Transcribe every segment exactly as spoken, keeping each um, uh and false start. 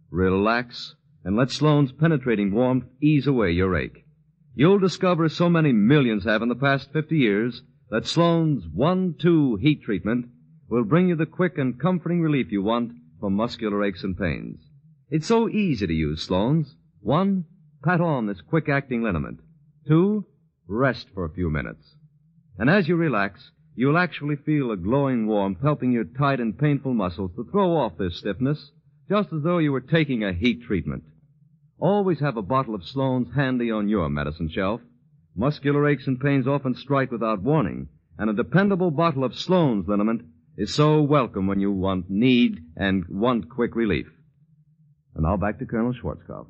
relax, and let Sloan's penetrating warmth ease away your ache. You'll discover, as so many millions have in the past fifty years, that Sloan's one two heat treatment will bring you the quick and comforting relief you want from muscular aches and pains. It's so easy to use Sloan's. One, pat on this quick-acting liniment. Two, rest for a few minutes. And as you relax, you'll actually feel a glowing warmth helping your tight and painful muscles to throw off this stiffness, just as though you were taking a heat treatment. Always have a bottle of Sloan's handy on your medicine shelf. Muscular aches and pains often strike without warning, and a dependable bottle of Sloan's liniment is so welcome when you want, need, and want quick relief. And now back to Colonel Schwarzkopf.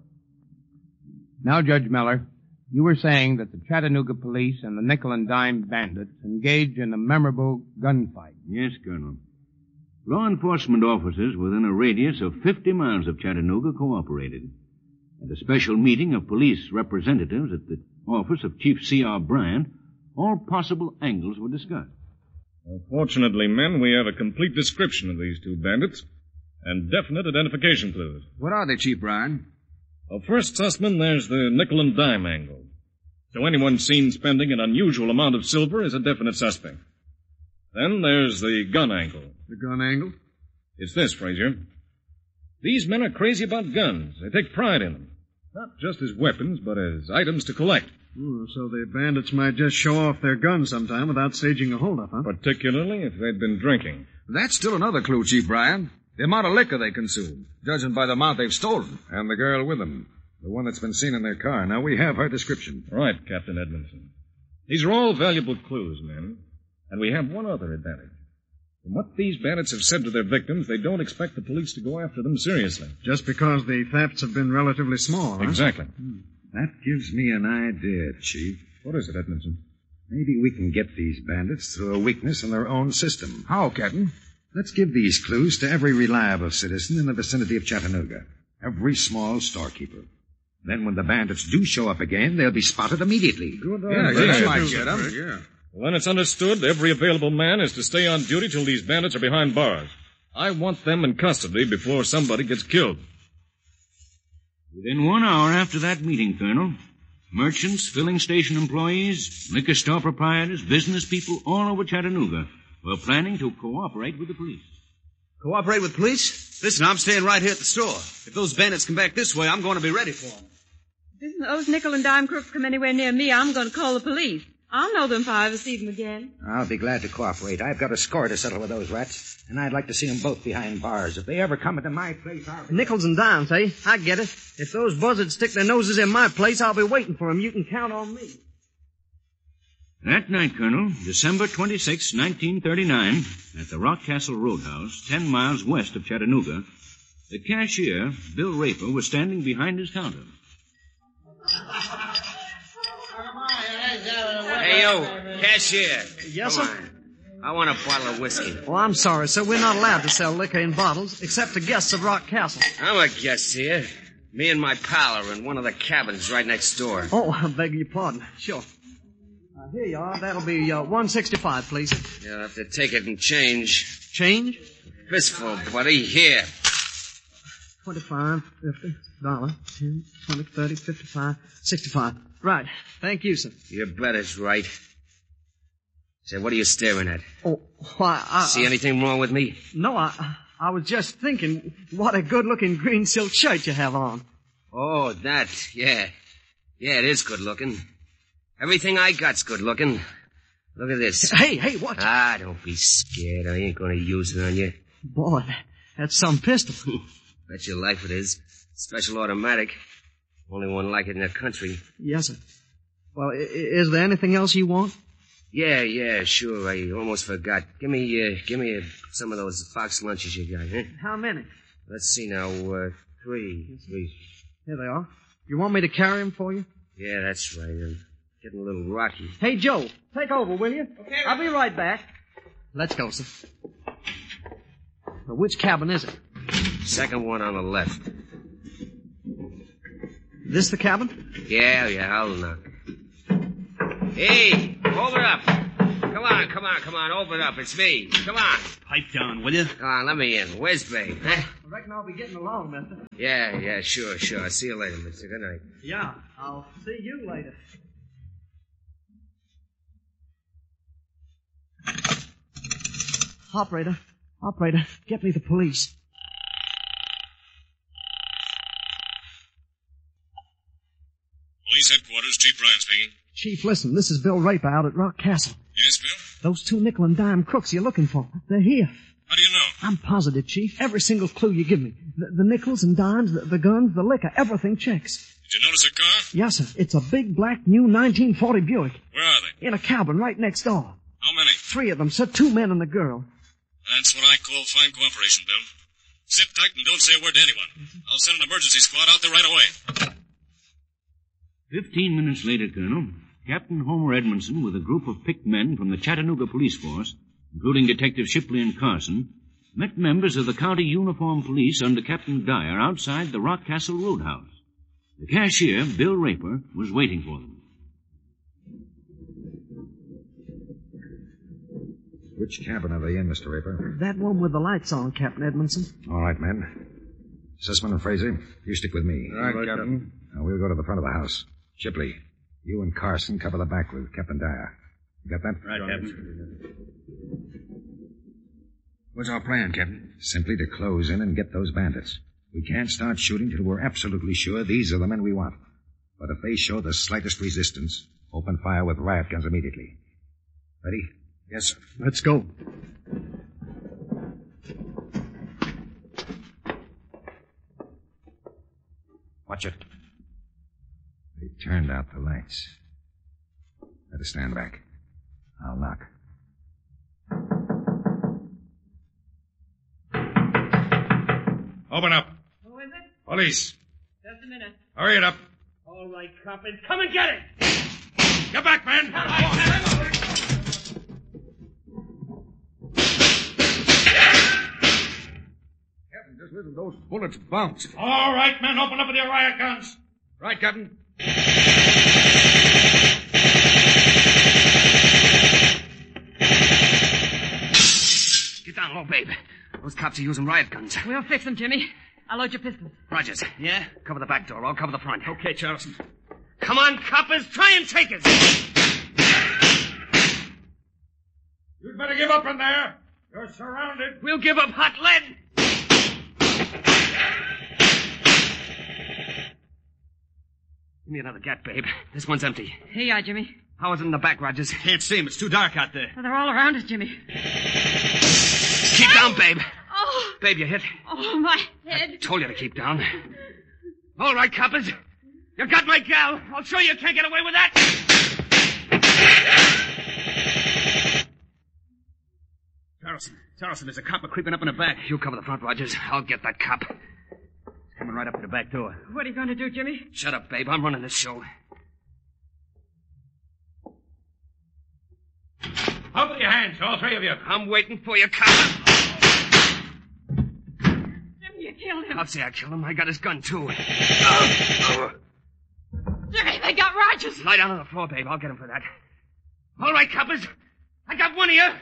Now, Judge Miller, you were saying that the Chattanooga police and the nickel and dime bandits engaged in a memorable gunfight. Yes, Colonel. Law enforcement officers within a radius of fifty miles of Chattanooga cooperated. At a special meeting of police representatives at the office of Chief C R. Bryant, all possible angles were discussed. Well, fortunately, men, we have a complete description of these two bandits and definite identification clues. What are they, Chief Bryant? Well, first, Sussman, there's the nickel and dime angle. So anyone seen spending an unusual amount of silver is a definite suspect. Then there's the gun angle. The gun angle? It's this, Frazier. These men are crazy about guns. They take pride in them. Not just as weapons, but as items to collect. Oh, so the bandits might just show off their guns sometime without staging a holdup, huh? Particularly if they'd been drinking. That's still another clue, Chief Bryant. The amount of liquor they consume, judging by the amount they've stolen. And the girl with them. The one that's been seen in their car. Now, we have her description. Right, Captain Edmondson. These are all valuable clues, men. And we have one other advantage. From what these bandits have said to their victims, they don't expect the police to go after them seriously. Just because the thefts have been relatively small, huh? Exactly. Hmm. That gives me an idea, Chief. What is it, Edmondson? Maybe we can get these bandits through a weakness in their own system. How, Captain? Let's give these clues to every reliable citizen in the vicinity of Chattanooga. Every small storekeeper. Then when the bandits do show up again, they'll be spotted immediately. Good Yeah, idea. that might get them. Yeah. Well, then it's understood every available man is to stay on duty till these bandits are behind bars. I want them in custody before somebody gets killed. Within one hour after that meeting, Colonel, merchants, filling station employees, liquor store proprietors, business people all over Chattanooga were planning to cooperate with the police. Cooperate with police? Listen, I'm staying right here at the store. If those bandits come back this way, I'm going to be ready for them. If those nickel and dime crooks come anywhere near me, I'm going to call the police. I'll know them if I ever see them again. I'll be glad to cooperate. I've got a score to settle with those rats, and I'd like to see them both behind bars. If they ever come into my place, I'll... Nickels and dimes, eh? I get it. If those buzzards stick their noses in my place, I'll be waiting for them. You can count on me. That night, Colonel, December twenty-sixth, nineteen thirty-nine, at the Rock Castle Roadhouse, ten miles west of Chattanooga, the cashier, Bill Raper, was standing behind his counter. Hey, yo, cashier. Yes, Come sir? on. I want a bottle of whiskey. Well, I'm sorry, sir. We're not allowed to sell liquor in bottles, except to guests of Rock Castle. I'm a guest here. Me and my pal are in one of the cabins right next door. Oh, I beg your pardon. Sure. Uh, here you are. That'll be uh, one sixty-five, please. You'll have to take it and change. Change? Fistful, buddy. Here. Twenty-five, fifty, dollar, ten, twenty, thirty, fifty-five, sixty-five. Right. Thank you, sir. You bet it's right. Say, what are you staring at? Oh, why, I... See anything wrong with me? No, I... I was just thinking, what a good-looking green silk shirt you have on. Oh, that, yeah. Yeah, it is good-looking. Everything I got's good-looking. Look at this. Hey, hey, what? Ah, don't be scared. I ain't gonna use it on you. Boy, that's some pistol. Bet your life it is. Special automatic. Only one like it in the country. Yes, sir. Well, I- is there anything else you want? Yeah, yeah, sure. I almost forgot. Give me, uh, give me uh, some of those Fox lunches you got, huh? How many? Let's see now. Uh, three. Three. Here they are. You want me to carry them for you? Yeah, that's right. I'm getting a little rocky. Hey, Joe, take over, will you? Okay. I'll be right back. Let's go, sir. Well, which cabin is it? Second one on the left. This the cabin? Yeah, yeah, I'll knock. Hey, hold her up. Come come on, come on, come on. Open up. It's me. Come on. Pipe down, will you? Come on, let me in. Where's Babe? Huh? I reckon I'll be getting along, mister. Yeah, yeah, sure, sure. See you later, mister. Good night. Yeah, I'll see you later. Operator, operator, get me the police. Police headquarters, Chief Bryan speaking. Chief, listen, this is Bill Raper out at Rock Castle. Yes, Bill? Those two nickel and dime crooks you're looking for, they're here. How do you know? I'm positive, Chief. Every single clue you give me. The, the nickels and dimes, the, the guns, the liquor, everything checks. Did you notice a car? Yes, sir. It's a big, black, new nineteen forty Buick. Where are they? In a cabin right next door. How many? Three of them, sir. Two men and a girl. That's what I call fine cooperation, Bill. Sit tight and don't say a word to anyone. I'll send an emergency squad out there right away. Fifteen minutes later, Colonel, Captain Homer Edmondson, with a group of picked men from the Chattanooga Police Force, including Detectives Shipley and Carson, met members of the County Uniform Police under Captain Dyer outside the Rock Castle Roadhouse. The cashier, Bill Raper, was waiting for them. Which cabin are they in, Mister Raper? That one with the lights on, Captain Edmondson. All right, men. Sussman and Fraser, you stick with me. All right, Captain. Now, we'll go to the front of the house. Shipley, you and Carson cover the back with Captain Dyer. You got that? Right, Captain. What's our plan, Captain? Simply to close in and get those bandits. We can't start shooting till we're absolutely sure these are the men we want. But if they show the slightest resistance, open fire with riot guns immediately. Ready? Yes, sir. Let's go. Watch it. They turned out the lights. Better stand back. I'll knock. Open up. Who is it? Police. Just a minute. Hurry it up. All right, coppers, come and get it! Get back, man. Captain, just listen to those bullets bounce. All right, men, open up with your riot guns. Right, Captain. Get down low, Babe. Those cops are using riot guns. We'll fix them, Jimmy. I'll load your pistols. Rogers. Yeah? Cover the back door. I'll cover the front. Okay, Charleston. Come on, coppers. Try and take us. You'd better give up in there. You're surrounded. We'll give up hot lead. Give me another gat, Babe. This one's empty. Here you are, Jimmy. How is it in the back, Rogers? Can't see him. It's too dark out there. Well, they're all around us, Jimmy. Keep down, Babe. Oh. Babe, you hit. Oh, my head. I told you to keep down. All right, coppers. You got my gal. I'll show you you can't get away with that. Charleston. Charleston, there's a copper creeping up in the back. You cover the front, Rogers. I'll get that cop. He's coming right up to the back door. What are you going to do, Jimmy? Shut up, Babe. I'm running this show. Up with your hands, all three of you. I'm waiting for you, cop. Jimmy, you killed him. I'll say I killed him. I got his gun, too. Jimmy, they got Rogers. Lie down on the floor, Babe. I'll get him for that. All right, coppers. I got one of you.